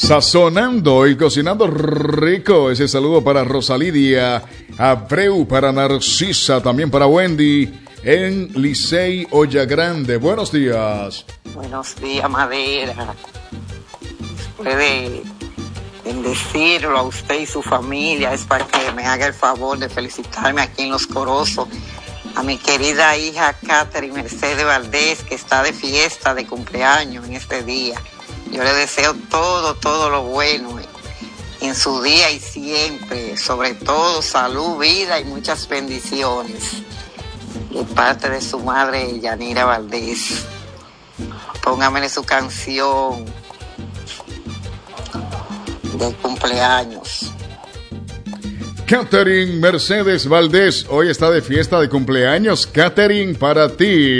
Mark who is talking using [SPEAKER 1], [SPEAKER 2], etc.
[SPEAKER 1] Sazonando y cocinando rico. Ese saludo para Rosalidia Abreu, para Narcisa, también para Wendy en Licey Olla Grande. Buenos días.
[SPEAKER 2] Buenos días, Madera. Puede bendecirlo a usted y su familia. Es para que me haga el favor de felicitarme aquí en Los Corozos a mi querida hija Catherine Mercedes Valdés, que está de fiesta de cumpleaños en este día. Yo le deseo todo lo bueno en su día y siempre, sobre todo salud, vida y muchas bendiciones. De parte de su madre, Yanira Valdés. Póngamele su canción de cumpleaños.
[SPEAKER 1] Catherine Mercedes Valdés, hoy está de fiesta de cumpleaños. Catherine, para ti.